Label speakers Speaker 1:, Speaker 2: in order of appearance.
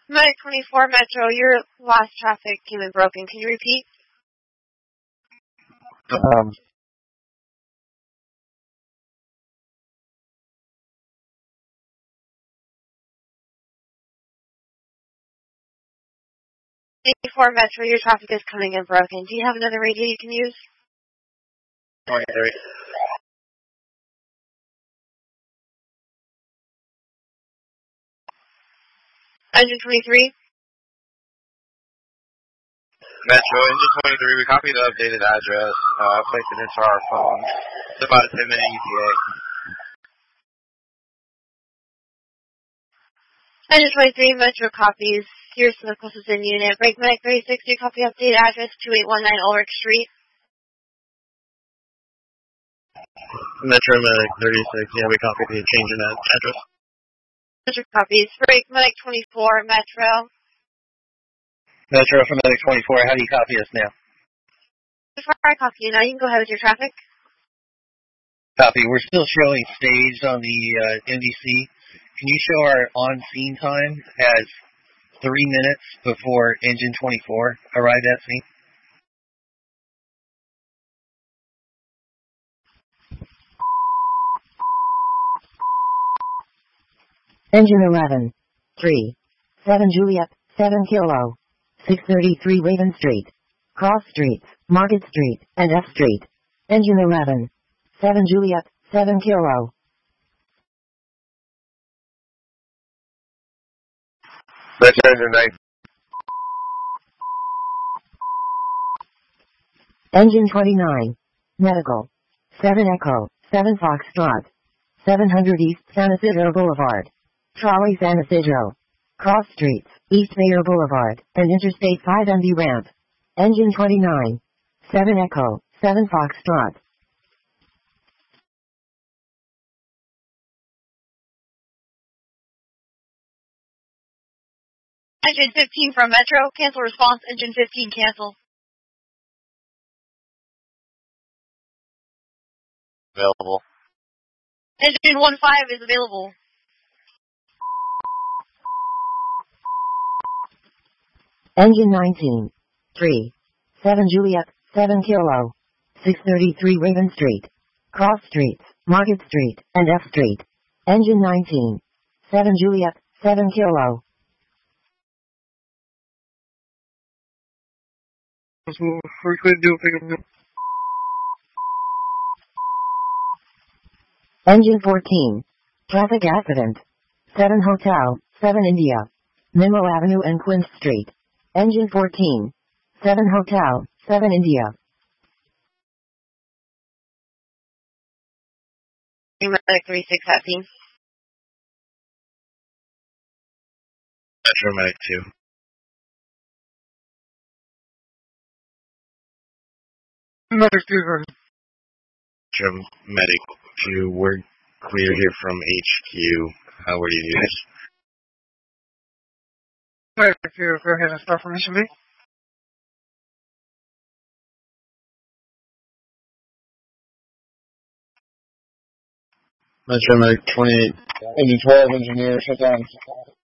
Speaker 1: Medic 24 Metro, your last traffic came in broken. Can you repeat? 24 Metro, your traffic is coming in broken. Do you have another radio you can use?
Speaker 2: 23.
Speaker 1: Engine 23?
Speaker 2: Metro, Engine 23, we copied the updated address, placed it into our phone. It's about a 10-minute ETA.
Speaker 1: Engine 23, Metro copies. Here's the closest in unit. Brake Medic 36, you copy updated address 2819 Ulrich Street.
Speaker 2: Metro Medic 36, yeah, we copied the change in that address.
Speaker 1: Metro copies. Brake Medic 24, Metro.
Speaker 2: Metro for Medic 24, how do you copy us now?
Speaker 1: Before I copy you now, you can go ahead with your traffic.
Speaker 2: Copy, we're still showing staged on the NBC. Can you show our on-scene time as 3 minutes before Engine 24 arrived at scene?
Speaker 3: Engine 11. 3. 7 Juliet, 7 Kilo. 633 Raven Street. Cross Streets, Market Street, and F Street. Engine 11. 7 Juliet, 7 Kilo.
Speaker 2: That's Engine 9.
Speaker 3: Engine 29. Medical. 7 Echo, 7 Foxtrot. 700 East San Isidro Boulevard. Trolley San Isidro. Cross Streets, East Mayor Boulevard, and Interstate 5 MB Ramp. Engine 29. 7 Echo, 7 Foxtrot.
Speaker 1: Engine 15 from Metro, cancel response. Engine 15, cancel.
Speaker 2: Available.
Speaker 1: Engine 15 is available.
Speaker 3: Engine 19. 3. 7 Juliet, 7 Kilo. 633 Raven Street. Cross Streets, Market Street, and F Street. Engine 19. 7 Juliet, 7 Kilo. Engine 14. Traffic accident. 7 Hotel, 7 India. Memo Avenue and Quince Street. Engine 14. 7 Hotel, 7 India.
Speaker 1: Medic 36 at scene.
Speaker 2: Metro Medic 2.
Speaker 4: Medic 2.
Speaker 2: Metro Medic 2, we're clear here from HQ. How are you doing?
Speaker 4: Medic 2, go ahead and start formation B.
Speaker 2: Metro Medic 28, Engine 12, engineer, shut down.